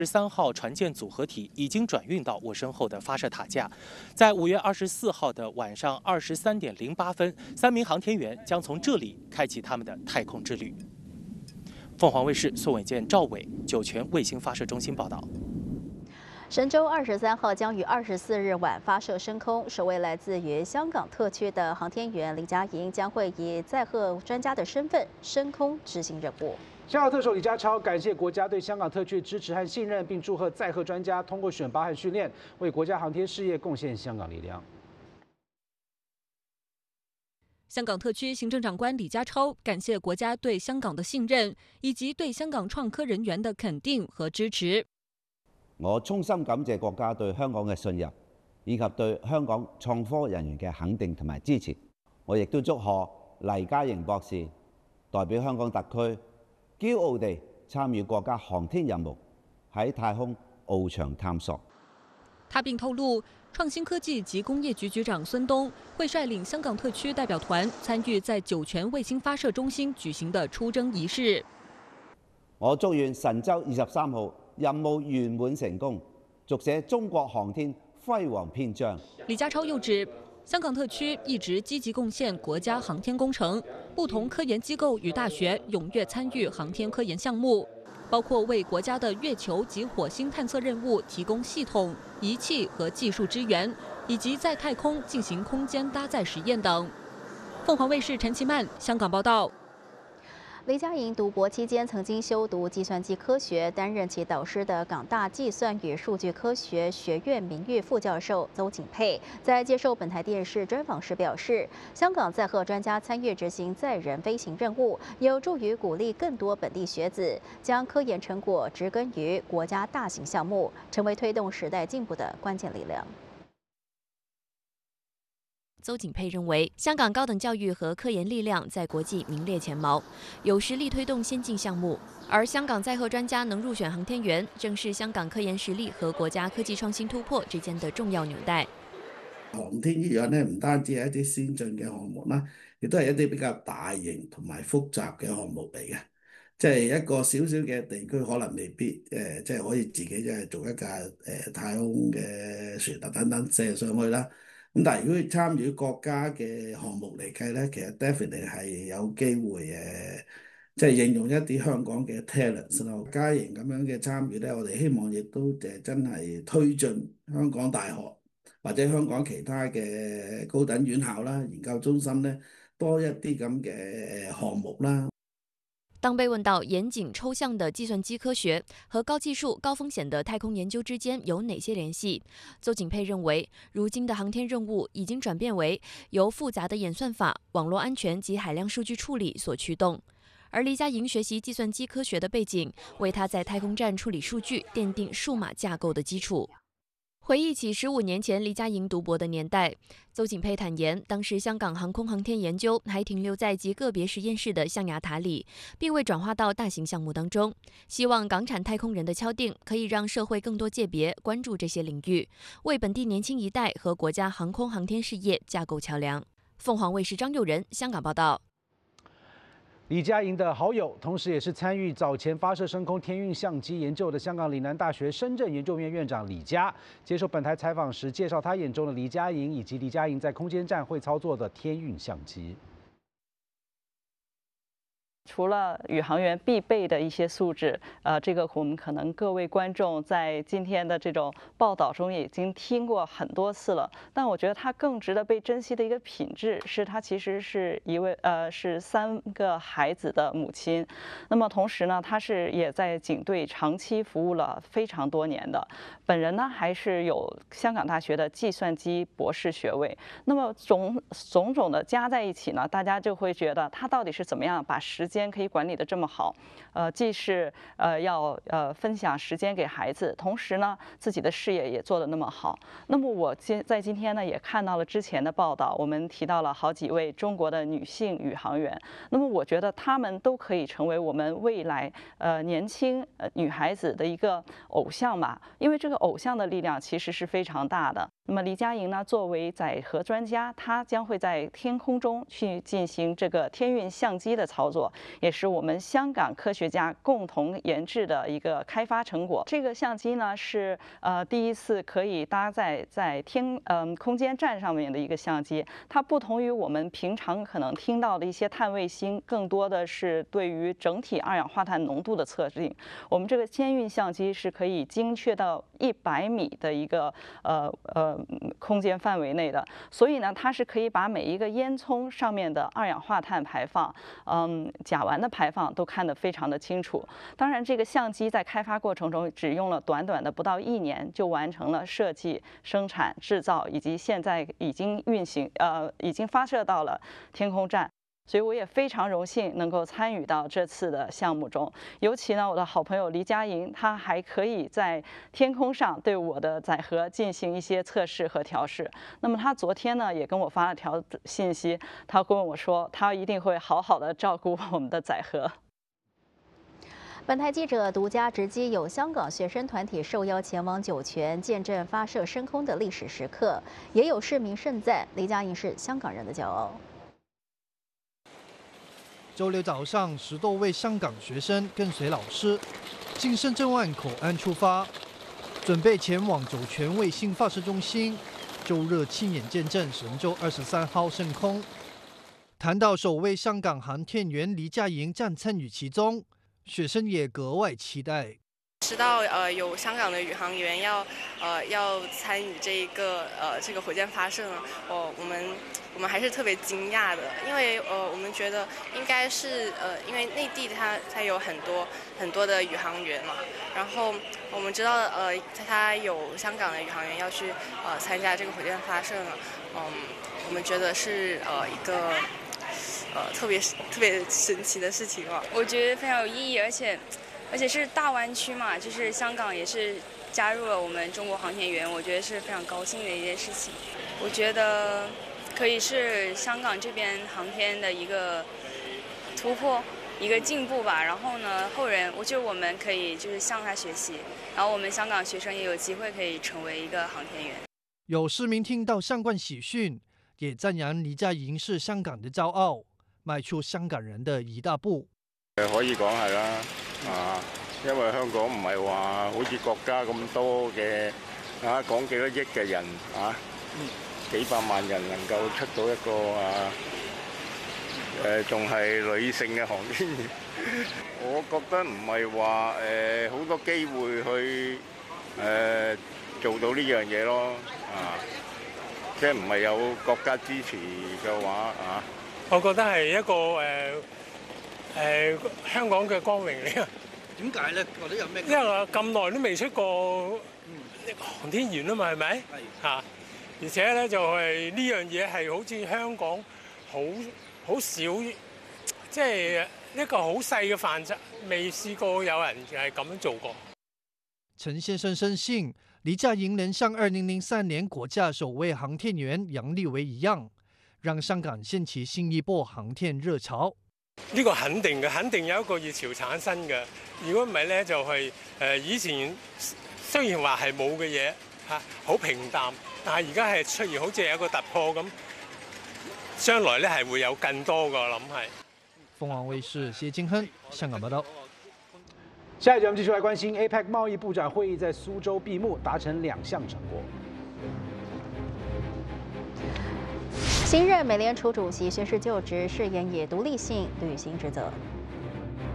13号船舰组合体已经转运到我身后的发射塔架，在5月24号的晚上23点08分，3名航天员将从这里开启他们的太空之旅。凤凰卫视宋伟健、赵伟，酒泉卫星发射中心报道。 神舟23号将于24日晚发射升空，首位来自于香港特区的航天员李嘉莹将会以载荷专家的身份升空执行任务。 香港特首李家超感谢国家对香港特区的支持和信任，并祝贺载荷专家通过选拔和训练，为国家航天事业贡献香港力量。 香港特区行政长官李家超感谢国家对香港的信任，以及对香港創科人員的肯定和支持。 我衷心感謝國家對香港嘅信任，以及對香港創科人員嘅肯定同埋支持。我亦都祝賀黎嘉瑩博士代表香港特區，驕傲地參與國家航天任務，喺太空翱翔探索。 他並透露，創新科技及工業局局長孫東會率領香港特區代表團參與在酒泉衛星發射中心舉行的出征儀式。 我祝願神舟23號任務圓滿成功，續寫中國航天輝煌篇章。 李家超又指，香港特區一直積極貢獻國家航天工程，不同科研機構與大學踴躍參與航天科研項目，包括為國家的月球及火星探測任務提供系統、儀器和技術支援，以及在太空進行空間搭載實驗等。鳳凰衛視陳其曼香港報道。 李嘉莹讀博期間曾經修讀計算機科學，擔任其導師的港大計算與數據科學學院名譽副教授邹景佩，在接受本台電視專訪時表示，香港載荷專家參與執行載人飛行任務，有助於鼓勵更多本地學子將科研成果植根於國家大型項目，成為推動時代進步的關鍵力量。 邹景佩認為，香港高等教育和科研力量在國際名列前茅，有實力推動先進項目。而香港載荷專家能入選航天員，正是香港科研實力和國家科技創新突破之間的重要紐帶。 航天醫藥呢，唔單止係一啲先進嘅項目啦，亦都係一啲比較大型同埋複雜嘅項目嚟嘅。即係一個小小嘅地區可能未必即係可以自己即係做一架太空嘅船啊等等射上去啦。咁但係如果參與國家嘅項目嚟計咧，其實 definitely 係有機會即係應用一啲香港嘅 talent 咯。嘉瑩咁樣嘅參與咧，我哋希望亦都真係推進香港大學或者香港其他嘅高等院校啦、研究中心咧，多一啲咁嘅項目啦。 當被問到嚴謹抽象的計算機科學和高技術、高風險的太空研究之間有哪些聯繫，邹景佩認為，如今的航天任務已經轉變為由複雜的演算法、網絡安全及海量數據處理所驅動。而黎嘉瑩學習計算機科學的背景，為他在太空站處理數據奠定數碼架構的基礎。回憶起15年前黎嘉瑩讀博的年代，邹景佩坦言，當時香港航空航天研究還停留在極個別實驗室的象牙塔裡，並未轉化到大型項目當中。希望港產太空人的敲定可以讓社會更多界別關注這些領域，為本地年輕一代和國家航空航天事業架構橋樑。鳳凰衛視張佑仁香港報道。 李嘉莹的好友，同時也是參與早前發射升空天運相機研究的香港嶺南大學深圳研究院院長李嘉，接受本台採訪時介紹他眼中的李嘉莹以及李嘉莹在空間站會操作的天運相機。 除了宇航員必備的一些素質，這個我們可能各位觀眾在今天的這種報道中已經聽過很多次了。但我覺得他更值得被珍惜的一個品質，是他其實是一位是3個孩子的母親。那麼同時呢，他是也在警隊長期服務了非常多年的。本人呢，還是有香港大學的計算機博士學位。那麼種種的加在一起呢，大家就會覺得他到底是怎麼樣把時間可以管理得這麼好，既是要分享時間給孩子，同時呢自己的事業也做得那麼好。那麼我在今天呢也看到了之前的報道，我們提到了好幾位中國的女性宇航員。那麼我覺得她們都可以成為我們未來年輕女孩子的一個偶像吧，因為這個偶像的力量其實是非常大的。 那么李佳莹呢，作为载荷专家，她将会在天空中去进行这个天运相机的操作，也是我们香港科学家共同研制的一个开发成果。这个相机呢是第一次可以搭载在空间站上面的一个相机，它不同于我们平常可能听到的一些探卫星，更多的是对于整体二氧化碳浓度的测定。我们这个天运相机是可以精确到100米的一个空间范围内的，所以呢，它是可以把每一个烟囱上面的二氧化碳排放、甲烷的排放都看得非常的清楚。当然，这个相机在开发过程中只用了短短的不到1年就完成了设计、生产、制造，以及现在已经已经发射到了天空站。所以我也非常荣幸能够参与到这次的项目中，尤其呢，我的好朋友黎佳莹，她还可以在天空上对我的载荷进行一些测试和调试。那么她昨天呢也跟我发了条信息，她跟我说，她一定会好好的照顾我们的载荷。 本台记者独家直击有香港学生团体受邀前往酒泉见证发射升空的历史时刻，也有市民盛赞黎佳莹是香港人的骄傲。 周六早上，10多位香港学生跟随老师，经深圳湾口岸出发，准备前往酒泉卫星发射中心，周日亲眼见证神舟23号升空。谈到首位香港航天员黎佳莹将参与其中，学生也格外期待。 知道有香港的宇航员要参与这个火箭发射呢，我们还是特别惊讶的，因为我们觉得应该是因为内地它有很多的宇航员嘛，然后我们知道它有香港的宇航员要去参加这个火箭发射呢，我们觉得是一个特别神奇的事情啊。 我觉得非常有意义，而且是大湾区嘛，就是香港也是加入了我们中国航天员，我觉得是非常高兴的一件事情。我觉得可以是香港这边航天的一个突破，一个进步吧。然后呢，后人我觉得我们可以就是向他学习，然后我们香港学生也有机会可以成为一个航天员。 有市民听到相关喜讯，也赞扬黎佳莹是香港的骄傲，迈出香港人的一大步。 可以講係啦，因為香港唔係話好似國家咁多嘅講幾多億嘅人幾百萬人能夠出到一個仲係女性嘅航天員，我覺得唔係話好多機會去做到呢樣嘢咯，即係唔係有國家支持嘅話我覺得係一個香港嘅光榮嚟啊！ 點解咧？覺得有咩？ 因為我咁耐都未出過航天員啊嘛，係咪？係嚇，而且咧就係呢樣嘢係好似香港好少，即係一個好細嘅範疇，未試過有人係咁樣做過。 陳先生深信，黎佳莹能像2003年國家首位航天員楊利偉一樣，讓香港掀起新一波航天熱潮。 呢個肯定嘅，肯定有一個熱潮產生嘅。如果唔係咧，就係以前雖然話係冇嘅嘢好平淡，但係而家係出現好似有一個突破咁，將來咧係會有更多嘅，我諗係。 鳳凰衛視謝金亨香港報道。 下一節我們繼續來關心 APEC 貿易部長會議在蘇州閉幕，達成2項成果。 新任美聯儲主席宣誓就職，誓言以獨立性履行職責。